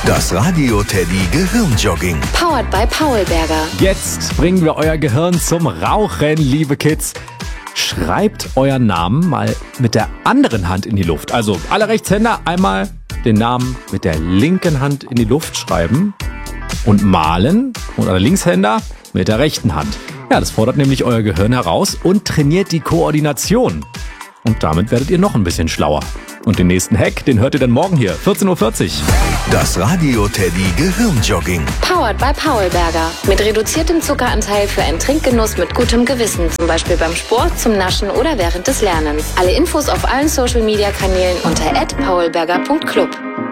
Das Radio Teddy Gehirnjogging. Powered by Paulberger. Jetzt bringen wir euer Gehirn zum Rauchen, liebe Kids. Schreibt euren Namen mal mit der anderen Hand in die Luft. Also alle Rechtshänder einmal den Namen mit der linken Hand in die Luft schreiben und malen. Und alle Linkshänder mit der rechten Hand. Ja, das fordert nämlich euer Gehirn heraus und trainiert die Koordination. Und damit werdet ihr noch ein bisschen schlauer. Und den nächsten Hack, den hört ihr dann morgen hier, 14.40 Uhr. Das Radio Teddy Gehirnjogging. Powered by Paulberger. Mit reduziertem Zuckeranteil für einen Trinkgenuss mit gutem Gewissen. Zum Beispiel beim Sport, zum Naschen oder während des Lernens. Alle Infos auf allen Social-Media-Kanälen unter @paulberger.club.